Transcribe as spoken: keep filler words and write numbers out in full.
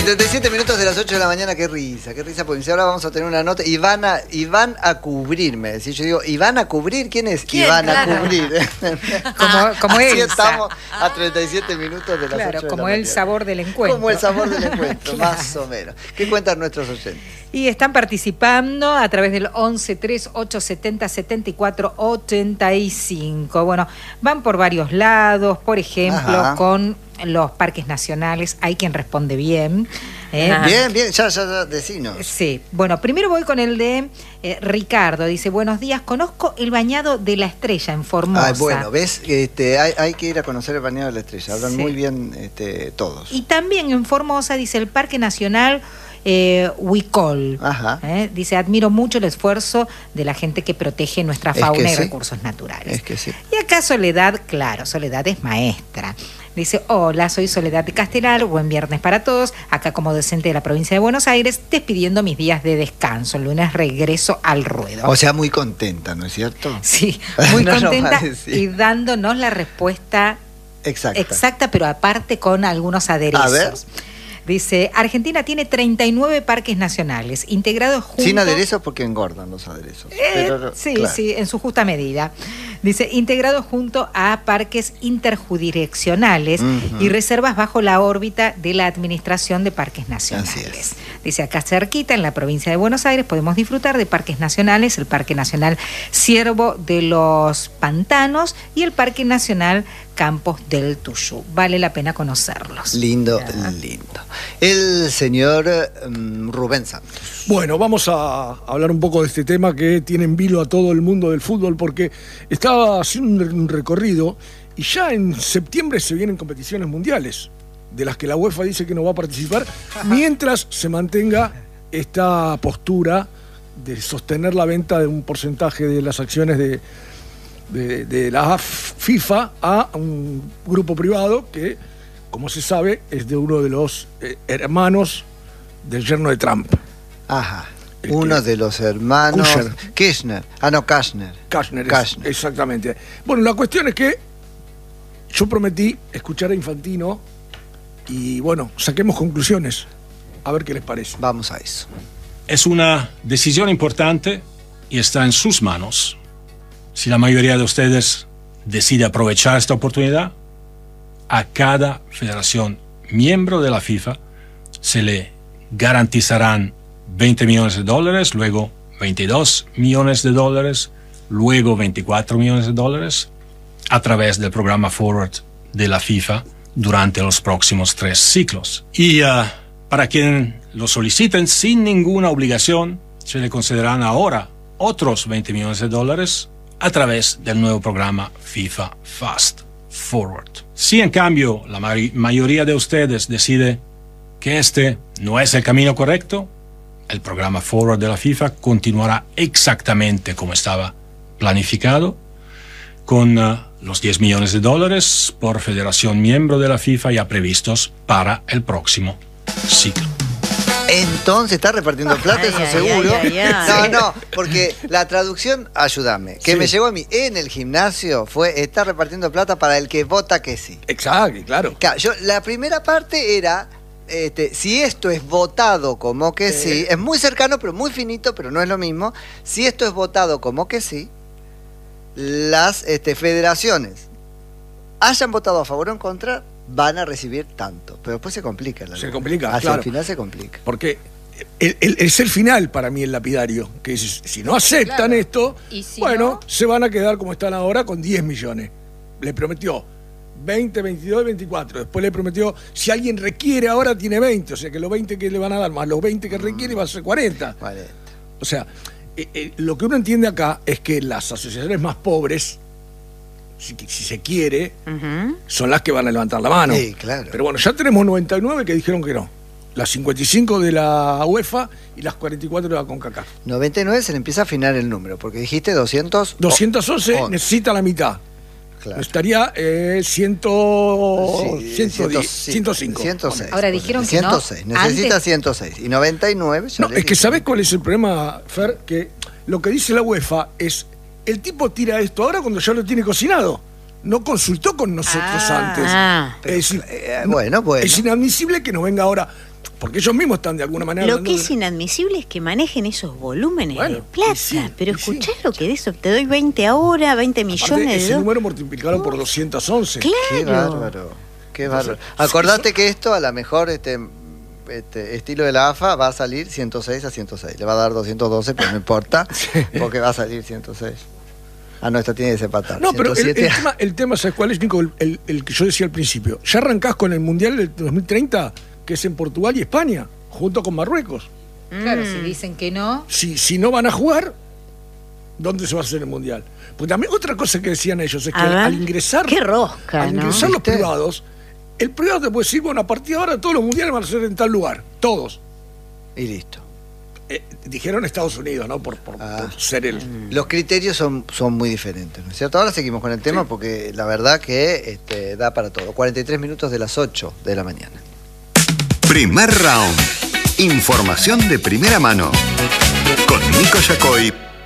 setenta y siete minutos de las ocho de la mañana, qué risa, qué risa, porque si ahora vamos a tener una nota, y van a, y van a cubrirme. Si yo digo, ¿y van a cubrir? ¿Quién es? ¿Quién? Y van Claro. a cubrir. Como, como Así Elsa. estamos a treinta y siete minutos de las Claro, ocho de como la el mañana. sabor del encuentro. Como el sabor del encuentro, Claro. más o menos. ¿Qué cuentan nuestros oyentes? Y están participando a través del once tres ocho setenta setenta y cuatro ochenta y cinco. Bueno, van por varios lados, por ejemplo, Ajá. con los parques nacionales. Hay quien responde bien. ¿eh? Ajá. Bien, bien, ya, ya, ya, decinos. Sí, bueno, primero voy con el de eh, Ricardo. Dice, buenos días, conozco el bañado de la Estrella en Formosa. Ah, bueno, ves, este, hay, hay que ir a conocer el bañado de la Estrella. Hablan Sí. muy bien este, todos. Y también en Formosa, dice, el Parque Nacional eh, Huicol. Ajá. ¿eh? Dice, admiro mucho el esfuerzo de la gente que protege nuestra Es fauna que y sí. recursos naturales. Es que sí. Y acá Soledad, claro, Soledad es maestra. Dice, hola, soy Soledad de Castelar, buen viernes para todos. Acá como docente de la provincia de Buenos Aires, despidiendo mis días de descanso. El lunes regreso al ruedo. O sea, muy contenta, ¿no es cierto? Sí, muy No lo contenta va a decir. y dándonos la respuesta Exacto. exacta, pero aparte con algunos aderezos. A ver. Dice, Argentina tiene treinta y nueve parques nacionales, integrados junto... Sin aderezos porque engordan los aderezos. Eh, Pero, sí, claro. sí, en su justa medida. Dice, integrados junto a parques interjurisdiccionales Ujú. y reservas bajo la órbita de la Administración de Parques Nacionales. Así es. Dice, acá cerquita, en la provincia de Buenos Aires, podemos disfrutar de parques nacionales, el Parque Nacional Ciervo de los Pantanos y el Parque Nacional Campos del Tuyú. Vale la pena conocerlos. Lindo, Ya. lindo. El señor um, Rubén Santos. Bueno, vamos a hablar un poco de este tema que tiene en vilo a todo el mundo del fútbol, porque estaba haciendo un recorrido y ya en septiembre se vienen competiciones mundiales, de las que la UEFA dice que no va a participar, mientras se mantenga esta postura de sostener la venta de un porcentaje de las acciones de, de, de la FIFA a un grupo privado que, como se sabe, es de uno de los eh, hermanos del yerno de Trump. Ajá. El Uno que- de los hermanos. Kushner. Kirchner. Ah, no, Kashner. Kashner, es- Kashner. exactamente. Bueno, la cuestión es que yo prometí escuchar a Infantino y, bueno, saquemos conclusiones. A ver qué les parece. Vamos a eso. Es una decisión importante y está en sus manos. Si la mayoría de ustedes decide aprovechar esta oportunidad, a cada federación miembro de la FIFA se le garantizarán veinte millones de dólares, luego veintidós millones de dólares, luego veinticuatro millones de dólares a través del programa Forward de la FIFA durante los próximos tres ciclos. Y uh, para quien lo soliciten sin ninguna obligación, se le concederán ahora otros veinte millones de dólares a través del nuevo programa FIFA Fast Forward. Si en cambio la ma- mayoría de ustedes decide que este no es el camino correcto, el programa Forward de la FIFA continuará exactamente como estaba planificado, con uh, los diez millones de dólares por federación miembro de la FIFA ya previstos para el próximo ciclo. Entonces, ¿está repartiendo plata? Ay, Eso ay, seguro. ay, ay, ay. No, no, porque la traducción, ayúdame, que Sí. me llegó a mí en el gimnasio fue: está repartiendo plata para el que vota que sí. Exacto, claro. Claro, yo, la primera parte era, este, si esto es votado como que sí, es muy cercano, pero muy finito, pero no es lo mismo. Si esto es votado como que sí, las este, federaciones hayan votado a favor o en contra, van a recibir tanto. Pero después se complica. La Se cosa. complica, Hacia claro. el final se complica. Porque el- el- es el final para mí el lapidario, que es, si no aceptan Claro. esto, Y si bueno, no- se van a quedar como están ahora con diez millones. Le prometió veinte, veintidós y veinticuatro. Después le prometió, si alguien requiere ahora tiene veinte, o sea que los veinte que le van a dar más los veinte que requiere va a ser cuarenta. Vale. O sea, eh, eh, lo que uno entiende acá es que las asociaciones más pobres, si, si se quiere, Ujú. son las que van a levantar la mano. Sí, claro. Pero bueno, ya tenemos noventa y nueve que dijeron que no. Las cincuenta y cinco de la UEFA y las cuarenta y cuatro de la CONCACAF. noventa y nueve se le empieza a afinar el número, porque dijiste doscientos. doscientos once once. necesita la mitad. Claro. Estaría eh, cien, Sí, ciento diez, sí, ciento cinco. ciento seis. Ahora dijeron que no, ciento seis. Necesita antes- ciento seis. Y noventa y nueve ya No, le es que dije. ¿sabés cuál es el problema, Fer? Que lo que dice la UEFA es, el tipo tira esto ahora cuando ya lo tiene cocinado. No consultó con nosotros Ah. antes. Ah. Es decir, Eh, no- bueno, bueno. es inadmisible que nos venga ahora. Porque ellos mismos están de alguna manera... Lo que de... es inadmisible es que manejen esos volúmenes bueno, de plata. sí, pero sí. escuchá lo que de eso, te doy veinte ahora, veinte millones Aparte, de ese dólares. número multiplicaron por doscientos once. Claro. Qué bárbaro, qué bárbaro. Acordate que esto a la mejor este, este estilo de la A F A va a salir ciento seis a ciento seis. Le va a dar doscientos doce, pero no importa, porque va a salir ciento seis. Ah, no, esta tiene que ser patada. No, pero el, el, ciento siete. tema, el tema, ¿sabes cuál es, Nico? El, el, el que yo decía al principio. Ya arrancás con el Mundial del dos mil treinta, que es en Portugal y España, junto con Marruecos. Claro, si dicen que no. Si, si no van a jugar, ¿dónde se va a hacer el Mundial? Porque también otra cosa que decían ellos es que A ver, al ingresar, qué rosca, al ¿no? ingresar los ¿Viste? privados, el privado te puede decir, bueno, a partir de ahora todos los mundiales van a ser en tal lugar, todos. Y listo. Eh, dijeron Estados Unidos, ¿no? Por, por, Ah. por ser el... Los criterios son, son muy diferentes, ¿no es cierto? Ahora seguimos con el tema Sí. porque la verdad que este, da para todo. cuarenta y tres minutos de las ocho de la mañana. Primer round. Información de primera mano. Con Nico Yacoy